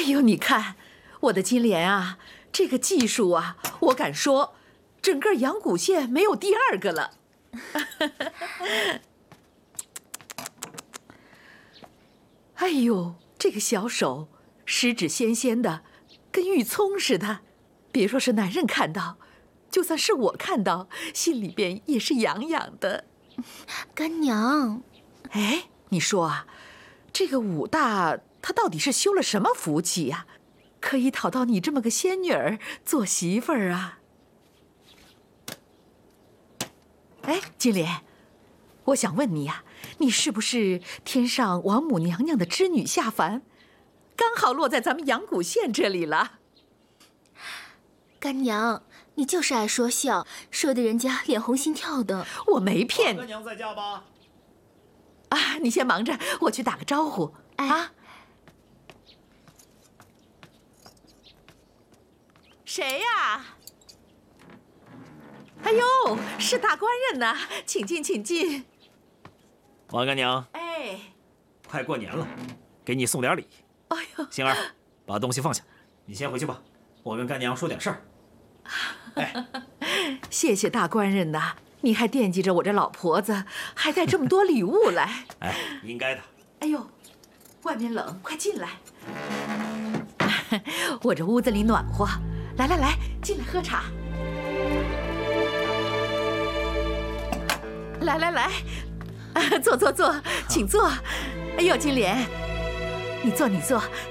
哎呦，你看，我的金莲啊，这个技术啊，我敢说，整个阳谷县没有第二个了。哎呦，这个小手，十指纤纤的，跟玉葱似的。别说是男人看到，就算是我看到，心里边也是痒痒的。 干娘， 哎，你说啊，这个武大他到底是修了什么福气呀？可以讨到你这么个仙女儿做媳妇儿啊？哎，金莲，我想问你呀，你是不是天上王母娘娘的织女下凡，刚好落在咱们阳谷县这里了？ 干娘，你就是爱说笑，说的人家脸红心跳的。 我没骗你。 干娘在家吧？ 啊，你先忙着，我去打个招呼。 哎啊，谁呀？哎呦，是大官人呐，请进，请进。 王干娘， 哎， 快过年了，给你送点礼。 哎呦， 星儿，把东西放下，你先回去吧，我跟干娘说点事儿。哎， 谢谢大官人呐，你还惦记着我这老婆子，还带这么多礼物来。 哎，应该的。 哎呦，外面冷，快进来。我这屋子里暖和，来来来，进来喝茶。来来来，坐坐坐，请坐。哎呦，金莲，你坐你坐，